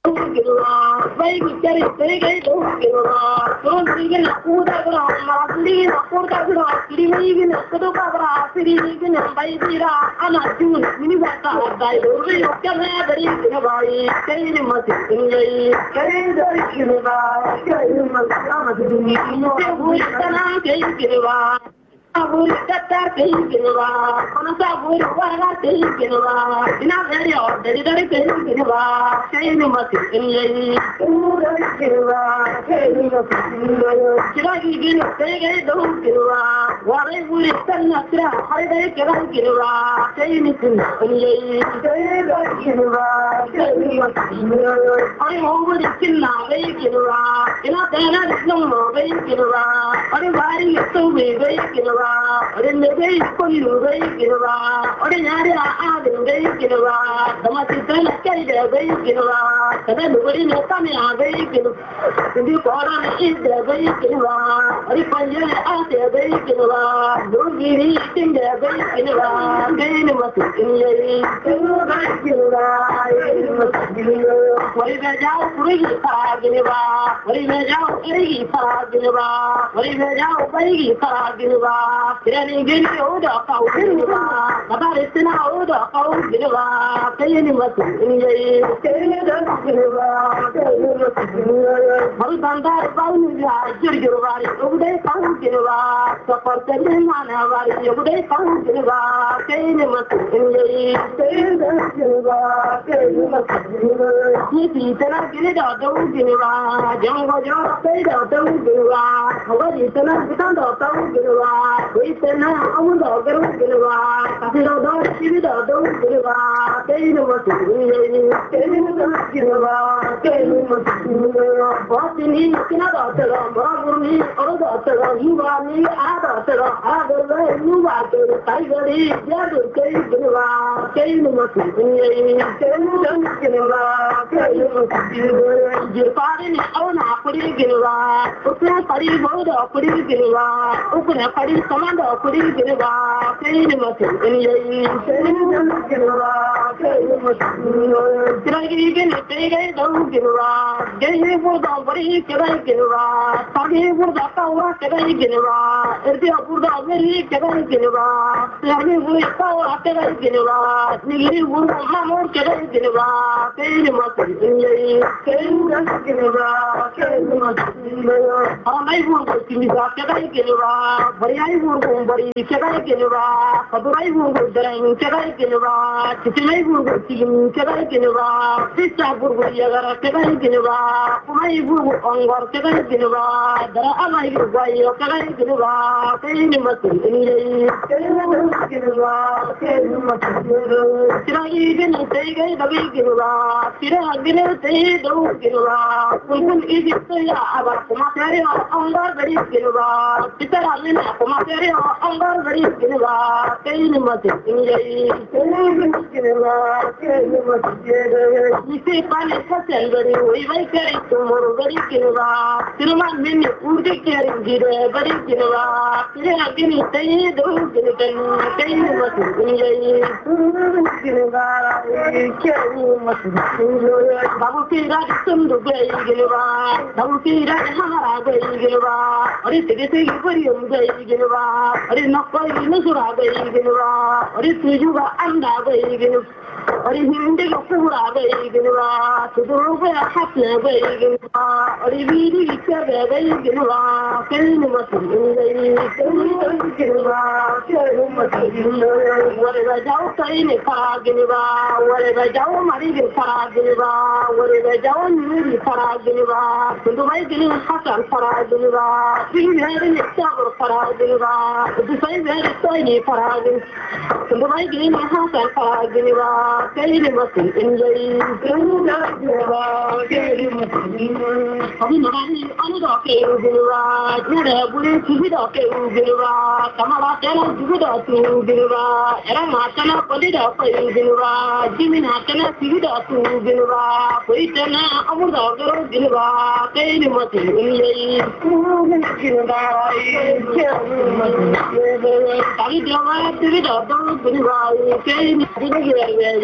Baby, get it, take it, don't give a don't even a food of leave a food of leaving a photo of leaving a baby. I'm not doing any work. I don't can have it in a body. Say you must in the Sabur kata kehidupan, kono sabur warga kehidupan. Ina dari orang dari kehidupan. Saya ini masih ini. Dari kehidupan. Kita gini saya dong kehidupan. Warai buri tanah kira hari dari kehidupan. Saya ini ini. Dari kehidupan. Hari mau buri kena kehidupan. Ina tanah semua kehidupan. Hari hari itu kehidupan. Ore nebe koni nube kinwa ore nyare a de nube kinwa dama titana kai de be kinwa kada nubari ne kame a be kinwa ndi kora ne ide be kinwa ore panje a de be kinwa dogiri tin de be kinwa ne matu kinye kinwa kinwa ore be jao puri sa kinwa ore be jao eri sa kinwa ore be jao bai sa kinwa Kirani gini udah kau gila, kabar istina udah kau gila, kayaknya masih ini kayaknya gila, harus bandar kau nih jujur wari, udah kau gila, seperti mana wari, udah kau gila, kayaknya masih ini kayaknya gila, kayaknya masih ini kita gini dah tahu gila, jangan kau saya dah tahu gila, kalau di sana kita dah tahu gila. Koitena amuda garu gilwa kasiro do sibido do gilwa keinu masini keinu gilwa keinu masini watini kina do tero moragurni oro do tero yuwani ada tero agorwe yuwa ke taigari jadu keinu gilwa keinu masini keinu gilwa keinu masini jirpari ni auna puri gilwa usne pari bodo puri gilwa ukne pari Komando kuri gilwa kaini masin ini kaini gilwa kaini masin kiragi gini tege dong gilwa gehi burda bari kiragi gilwa pagi burda kawa kiragi gilwa erdi burda bari kiragi gilwa lagi burda kawa kiragi gilwa nigiri burda mamor kiragi gilwa kaini masin ini kaini gilwa kaini masin amai burda kimisa kiragi gilwa bari Burung bari cegai gilwa, kadurai burung dereng cegai gilwa, cicinai burung tim cegai gilwa, sisa burung yagar cegai gilwa, kumai burung ongor cegai gilwa, dara amai guai cegai gilwa, kaini masin ini gilwa, kaini masin. Cirai gini cegai dabi gilwa, cirai gini cegai do gilwa, kumpul iji cegai abar kumateri ongor bari gilwa, citara mina kumateri Anggar beri gilwa, kaini masih ini gilwa, kaini masih. Isi paling kasihan beri, wai kari tumur beri gilwa, siruman mini urdi kari gire beri gilwa, kira gini tayi do gilwa, kaini masih ini gilwa, kaini masih. Babu kira sundu beri gilwa, babu kira hamara beri gilwa, ori tegese beri beri gilwa. Ori nakoi nusura bayi gilwa, ori tujuga anda bayi gilwa, ori hindi gopura bayi gilwa, tuduru baya hapne bayi gilwa, ori biri kya bayi gilwa, kaini masin bayi gilwa, kaini masin. Wale bajau kaini fara gilwa, wale bajau mari fara gilwa, wale bajau nuri fara gilwa, tundu bayi gilwa hasan fara gilwa, biri hari nisabur fara gilwa. Saya very tiny paragin. Sampai gini hasil paragin wa, kaini masih enjoy. Kaini masih. Kami nari anu dah kayu gilwa, nade boleh cuci dah kayu gilwa, kamala cina cuci dah tu gilwa, era macam apa dah kayu gilwa, jimin macam cuci dah tu gilwa, koi cina amur dah kayu gilwa, kaini masih enjoy. Gilwa, kaini masih. Kali dia mana tu kita tahu gilwa, kaini masih enjoy.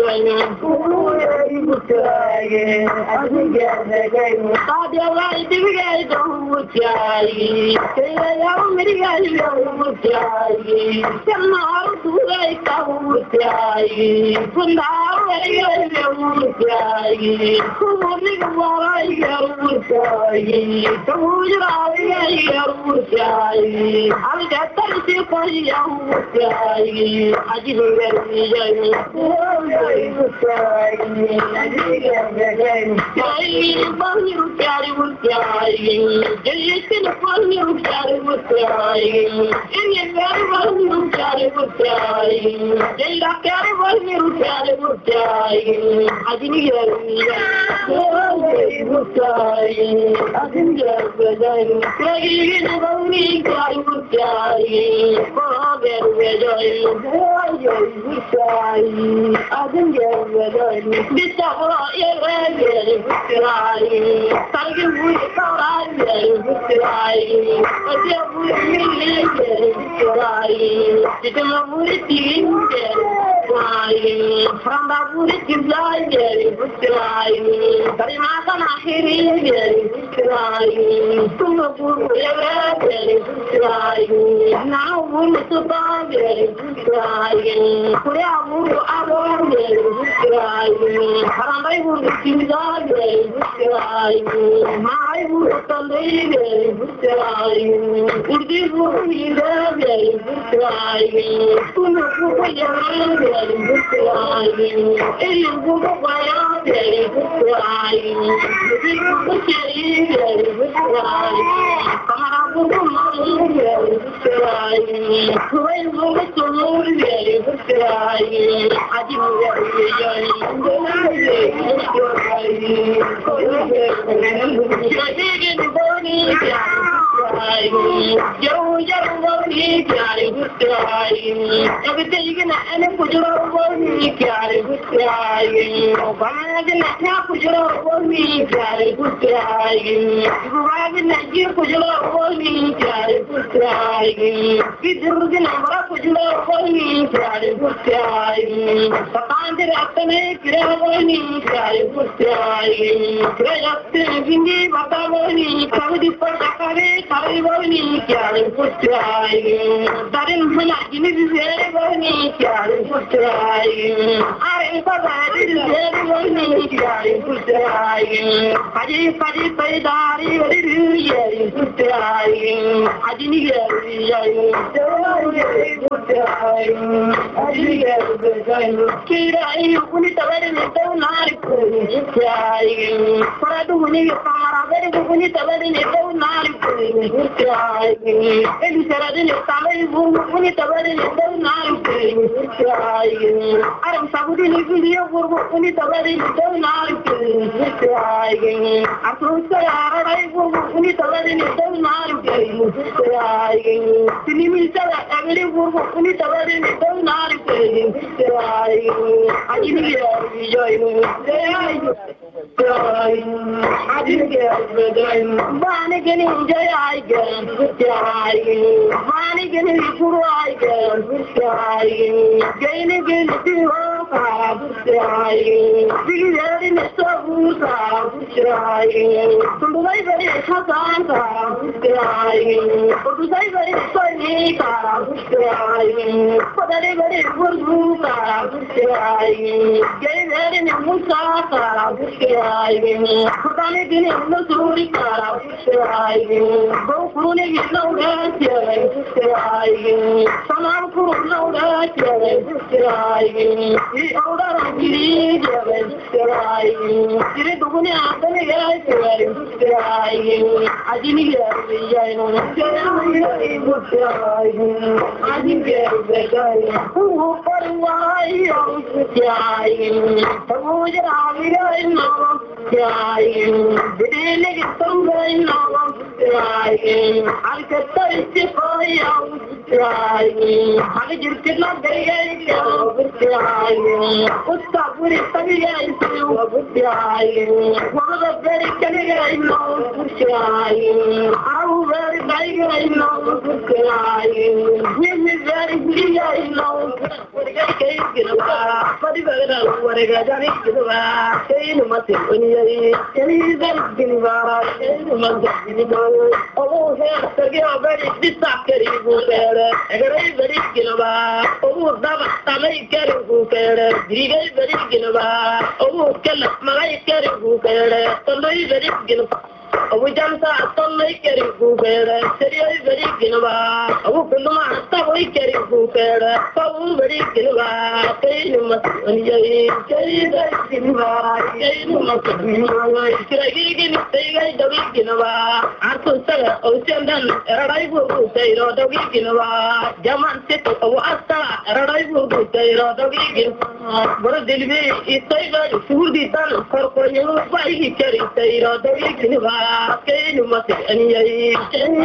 Crying, didn't get something on crying. I could taste it for you. Crying, I just not be crying. What's up with it? I crying. One of the very crying, crying. I'm very big, I know, crying. We're very big, I know. What I can't get about, but if I don't know what I got, I get about. Say no matter when you're very getting about. Say no matter when you go. Oh, here, so you're very distracted. I got a very getting about. Oh, Dama, getting who cared. Very getting about. Oh, Kella, my getting who cared. Somebody very getting about. We jump out some like getting who cared. Very getting about. Oh, Puluma, stop getting who cared. Oh, very getting about. Say no matter when you're getting about. Say no matter when you're getting about. Arthur Saga, Ocean Dun, Arrival, say, Rodogin, Jaman Set, Asta, Arrival, say, Rodogin. But the delivery is so should be done for you. Why he carries say, Rodogin, say, you must any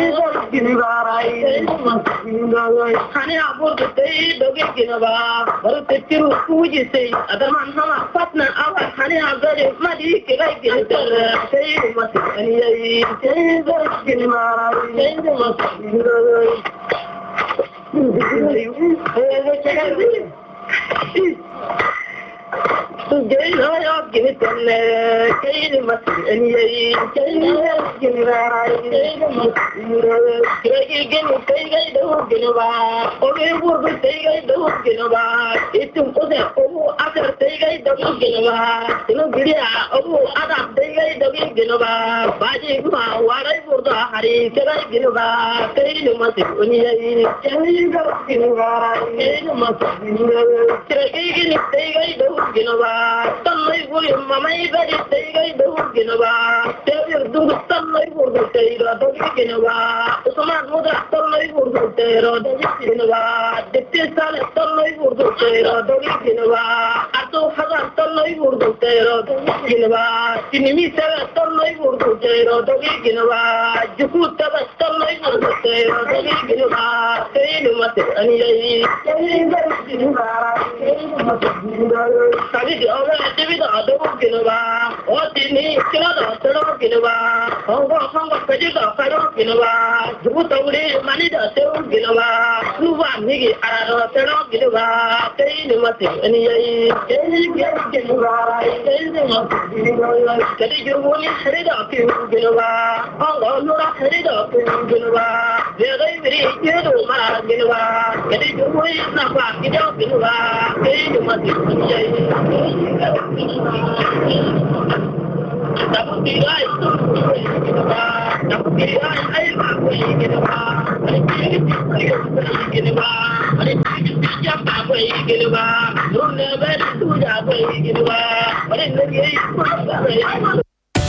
Honey, I want to say, Dogin, but the two who you say, other man, partner, our honey, I'm very muddy, like it, say, you must any. Today, I give it and must any Mamma, very say, don't get over. Tell you, do sunlight for the tailor, don't get over. Someone would have sunlight for the tailor, don't get over. The pistol is sunlight for the tailor, don't get over. Ato has a sunlight for the tailor, don't get over. Inimi says sunlight for the tailor, don't get over. You could have a sunlight for the tailor, don't get over. Say, you must have any. Don't get over. What did he kill us? Don't get over. Hong Kong, Prejudice, I don't get over. You put away money, don't get over. Who are Niggy? I don't get over. Say, you must have any. Get over. Say, you want to head up, you get over. Hong Kong, not headed up, you get over. Very, very, you know, my get over. Get it away, not back, you don't get over. Say, you must have any. That would be right. That would be right. I'm going to get about. I get about. I jump away, get about. Don't never do that way, get about. But in the game,